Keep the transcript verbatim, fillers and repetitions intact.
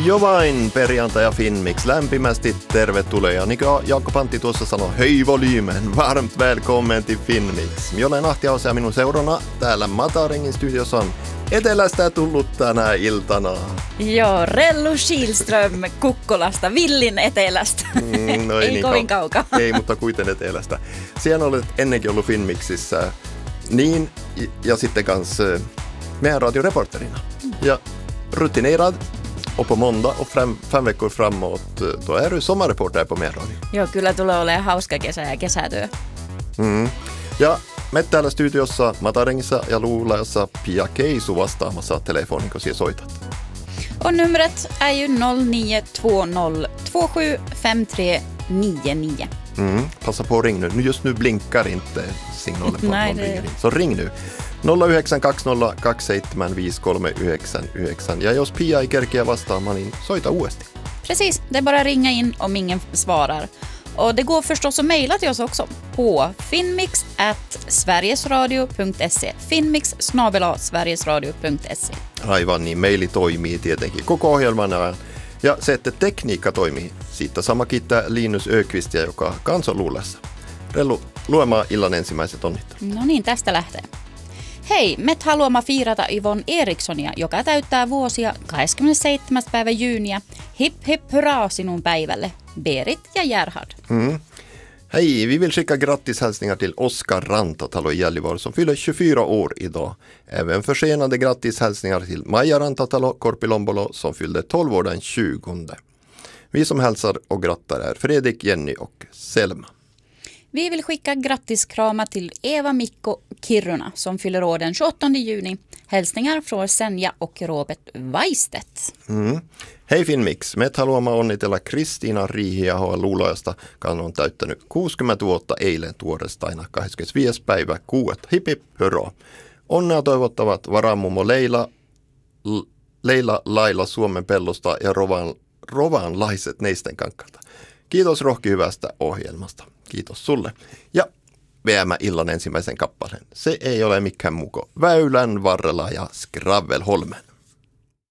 Jo vain, perjantai ja Finmix. Lämpimästi tervetuloa. Ja niin kuin Jaakko Pantti tuossa sanoi, hei volyymen, varmt välkommen till Finmix. Minä olen Ahti Ausa ja minun seurana täällä Mataringin studiossa on etelästä tullut tänä iltana. Joo, Rellu Kihlström Kukkolasta, Villin etelästä. Mm, no ei, ei niin kovin kau- kaukaa. Ei, mutta kuitenkin etelästä. Siellä olet ennenkin ollut Finmixissä. Niin, ja sitten kanssa meidän radioreporterina. Ja rutinerad. Och på måndag och fem, fem veckor framåt, då är du sommarreporter på meidän radio. Joo, kyllä tulee olemaan hauska kesä ja kesätyö. Mm. Ja me täällä studiossa Mataringissa ja Luulajassa Pia Keisu vastaamassa telefonin, kun siellä soitat. Och numret är ju noll nio två noll två sju fem tre nio nio. Mm. Passa på att ring nu. Just nu blinkar inte signalen på Nej, att någon det... ringer in. Så ring nu. nolla yhdeksän kaksi nolla kaksi seitsemän viisi kolme yhdeksän yhdeksän. Ja jos Pia ei kerkeä vastaamaan, niin soita uudesti. Precis, det är bara ringa in om ingen svarar. Och det går förstås att mejla till oss också på finmix at sverigesradio punkt se. Finmix snabel-a sverigesradio punkt se. Aivan niin, maili toimii tietenkin koko ohjelman ajan. Ja se, että tekniikka toimii, siitä sama kiittää Linus Öqvistia, joka kanssa on Luulassa. Rellu, luemaan illan ensimmäiset onnittelut. No niin, tästä lähtee. Hei, me haluamme fiirata Yvonne Erikssonia, joka täyttää vuosia kahdeskymmenesseitsemäs päivä jyyniä. Hip hip hurra sinun päivälle, Berit ja Gerhard. Mm. Hej, vi vill skicka grattishälsningar till Oskar Rantatalo i Gällivare som fyller tjugofyra år idag. Även försenade grattishälsningar till Maja Rantatalo Korpilombolo som fyllde tolv år den tjugonde. Vi som hälsar och grattar är Fredrik, Jenny och Selma. Vi vill skicka grattiskramar till Eva Mikko Kiruna som fyller år den tjugoåttonde juni. Hälsningar från Senja och Robert Weistedt. Mm. Hei Finmix, me haluamme onnitella Kristiina Riihiahoa Luulajasta, kan on täyttänyt kuusikymmentä vuotta eilen tuorestaina kahdeskymmenesviides päivä kuudetta. Hip hip hurra. Onnea toivottavat varamummo Leila, L- Leila Laila Suomen pellosta ja Rovan, rovanlaiset neisten kankalta. Kiitos rohki hyvästä ohjelmasta. Kiitos sulle. Ja veämä illan ensimmäisen kappaleen. Se ei ole mikään muko. Väylän varrella ja Skravvelholmen.